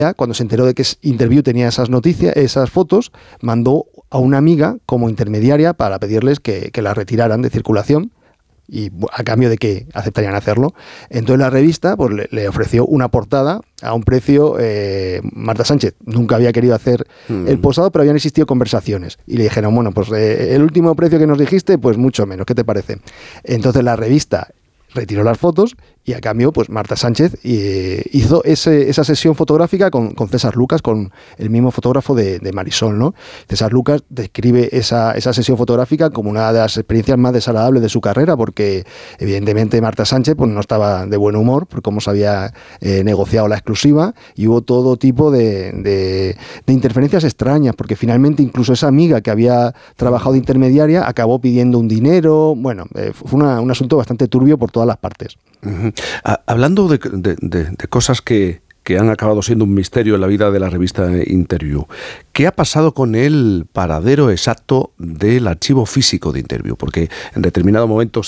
cuando se enteró de que Interview tenía esas noticias, esas fotos, mandó a una amiga como intermediaria para pedirles que las retiraran de circulación, y a cambio de que aceptarían hacerlo. Entonces la revista pues, le ofreció una portada a un precio. Marta Sánchez nunca había querido hacer el posado, pero habían existido conversaciones. Y le dijeron, bueno, pues el último precio que nos dijiste, pues mucho menos, ¿qué te parece? Entonces la revista retiró las fotos y a cambio pues Marta Sánchez hizo esa sesión fotográfica con César Lucas, con el mismo fotógrafo de Marisol, ¿no? César Lucas describe esa sesión fotográfica como una de las experiencias más desagradables de su carrera, porque evidentemente Marta Sánchez pues no estaba de buen humor por cómo se había negociado la exclusiva, y hubo todo tipo de interferencias extrañas, porque finalmente incluso esa amiga que había trabajado de intermediaria acabó pidiendo un dinero. Bueno, fue un asunto bastante turbio por todas las partes. Uh-huh. Hablando de cosas que han acabado siendo un misterio en la vida de la revista Interview, ¿qué ha pasado con el paradero exacto del archivo físico de Interview? Porque en determinado momento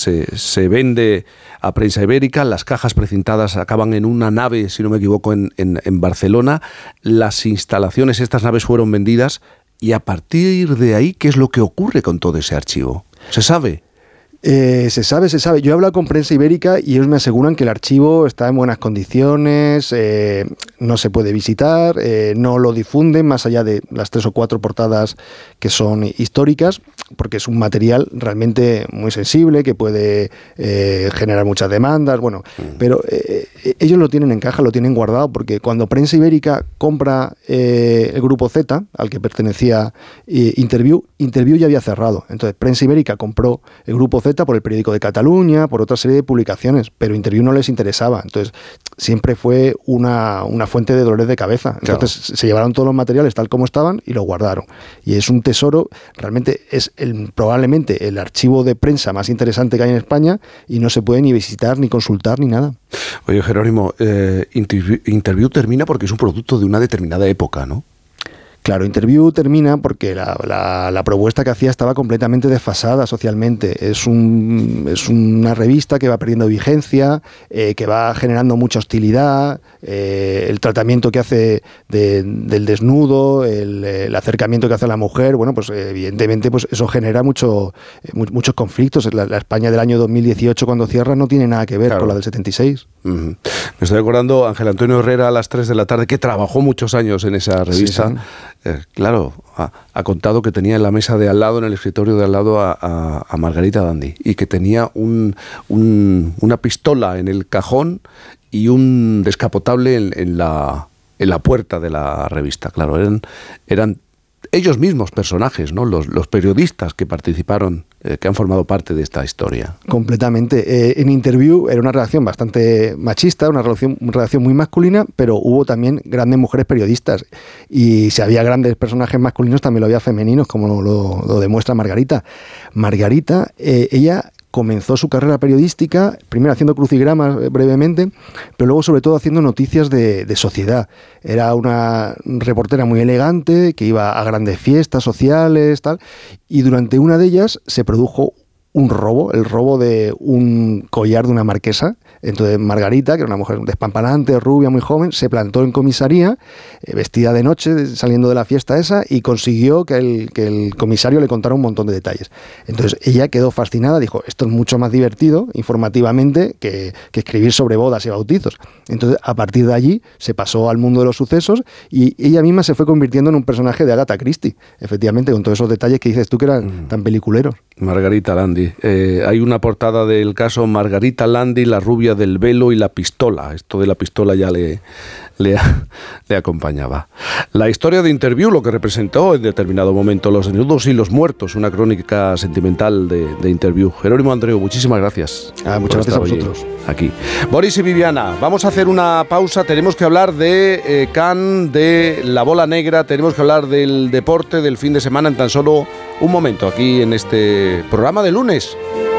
se vende a Prensa Ibérica, las cajas precintadas acaban en una nave, si no me equivoco, en Barcelona, las instalaciones, estas naves fueron vendidas, y a partir de ahí, ¿qué es lo que ocurre con todo ese archivo? ¿Se sabe? Se sabe. Yo he hablado con Prensa Ibérica y ellos me aseguran que el archivo está en buenas condiciones, no se puede visitar, no lo difunden más allá de las 3 o 4 portadas que son históricas, porque es un material realmente muy sensible que puede generar muchas demandas. Bueno, pero ellos lo tienen en caja, lo tienen guardado, porque cuando Prensa Ibérica compra el grupo Z, al que pertenecía Interview ya había cerrado. Entonces Prensa Ibérica compró el grupo Z por el Periódico de Cataluña, por otra serie de publicaciones, pero Interview no les interesaba. Entonces siempre fue una fuente de dolores de cabeza. Entonces se llevaron todos los materiales tal como estaban y los guardaron. Y es un tesoro, realmente es probablemente el archivo de prensa más interesante que hay en España, y no se puede ni visitar, ni consultar, ni nada. Oye, Jerónimo, Interview termina porque es un producto de una determinada época, ¿no? Claro, Interview termina porque la propuesta que hacía estaba completamente desfasada socialmente. Es una revista que va perdiendo vigencia, que va generando mucha hostilidad, el tratamiento que hace del desnudo, el acercamiento que hace a la mujer. Bueno, pues evidentemente pues eso genera muchos conflictos. La España del año 2018, cuando cierra, no tiene nada que ver con la del 76. Uh-huh. Me estoy acordando, Ángel Antonio Herrera, a las 3 de la tarde, que trabajó muchos años en esa revista. Sí. Claro, ha contado que tenía en la mesa de al lado, en el escritorio de al lado, a Margarita Dandy, y que tenía una pistola en el cajón y un descapotable en la puerta de la revista. Claro, eran ellos mismos personajes, ¿no? Los periodistas que participaron, que han formado parte de esta historia. Completamente. En Interview era una redacción bastante machista, una redacción muy masculina, pero hubo también grandes mujeres periodistas. Y si había grandes personajes masculinos, también lo había femeninos, como lo demuestra Margarita. Margarita, ella comenzó su carrera periodística, primero haciendo crucigramas brevemente, pero luego sobre todo haciendo noticias de sociedad. Era una reportera muy elegante, que iba a grandes fiestas sociales, tal, y durante una de ellas se produjo un robo, el robo de un collar de una marquesa. Entonces Margarita, que era una mujer despampanante, rubia, muy joven, se plantó en comisaría, vestida de noche, saliendo de la fiesta esa, y consiguió que el comisario le contara un montón de detalles. Entonces ella quedó fascinada, dijo, esto es mucho más divertido informativamente que escribir sobre bodas y bautizos. Entonces a partir de allí se pasó al mundo de los sucesos, y ella misma se fue convirtiendo en un personaje de Agatha Christie, efectivamente, con todos esos detalles que dices tú que eran tan peliculeros. Margarita Landi. Hay una portada del caso Margarita Landi, la rubia del velo y la pistola. Esto de la pistola ya le acompañaba. La historia de Interview, lo que representó en determinado momento, los desnudos y los muertos, una crónica sentimental de Interview. Jerónimo Andreu, muchísimas gracias. Muchas gracias a vosotros. Aquí. Boris y Viviana, vamos a hacer una pausa. Tenemos que hablar de Cannes, de la bola negra, tenemos que hablar del deporte, del fin de semana, en tan solo un momento, aquí en este programa de lunes.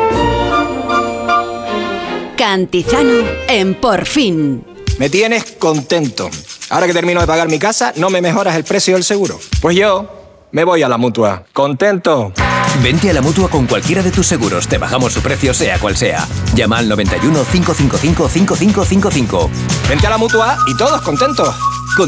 Cantizano en Por Fin. Me tienes contento. Ahora que termino de pagar mi casa, ¿no me mejoras el precio del seguro? Pues yo me voy a la Mutua. Contento. Vente a la Mutua con cualquiera de tus seguros. Te bajamos su precio, sea cual sea. Llama al 91 555 5555. Vente a la Mutua y todos contentos.